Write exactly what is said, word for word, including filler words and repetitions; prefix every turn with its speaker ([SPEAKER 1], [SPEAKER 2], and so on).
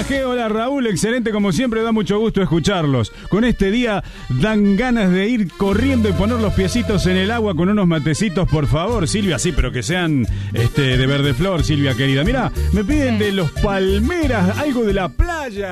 [SPEAKER 1] G, hola Raúl, excelente como siempre, da mucho gusto escucharlos. Con este día dan ganas de ir corriendo y poner los piecitos en el agua con unos matecitos, por favor, Silvia, sí, pero que sean este, de verde flor, Silvia querida. Mirá, me piden de los Palmeras, algo de la playa.